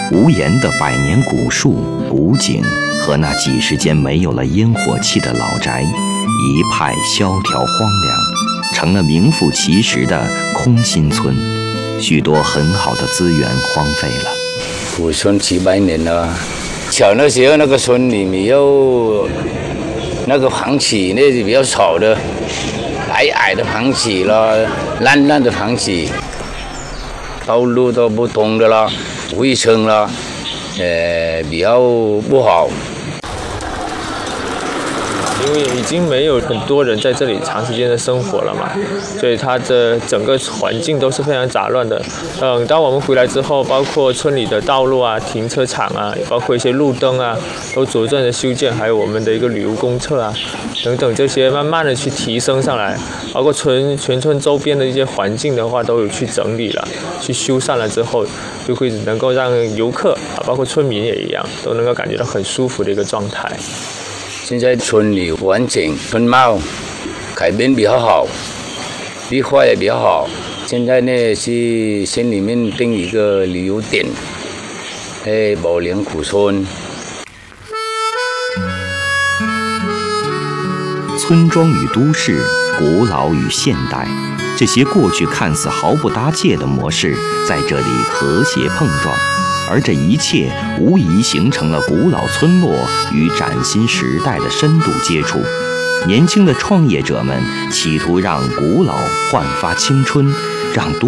无言的百年古树、古井和那几十间没有了烟火气的老宅，一派萧条荒凉，成了名副其实的空心村。许多很好的资源荒废了。 古村几百年了，小的时候那个村里没有那个房子，那是比较少的，矮矮的房子了，烂烂的房子，道路都不通的了，卫生了，比较不好。 因为已经没有很多人在这里长时间的生活了嘛，所以它的整个环境都是非常杂乱的。等到我们回来之后，包括村里的道路啊、停车场啊，包括一些路灯啊，都逐渐的修建，还有我们的一个旅游公厕啊，等等这些慢慢的去提升上来，包括全村周边的一些环境的话，都有去整理了、去修缮了之后，就会能够让游客啊，包括村民也一样，都能够感觉到很舒服的一个状态。 现在村里环境、村貌改变比较好，绿化也比较好。现在呢是县里面定一个旅游点，宝莲古村。 村庄与都市，古老与现代，这些过去看似毫不搭界的模式，在这里和谐碰撞。而这一切无疑形成了古老村落与崭新时代的深度接触。年轻的创业者们企图让古老焕发青春，让都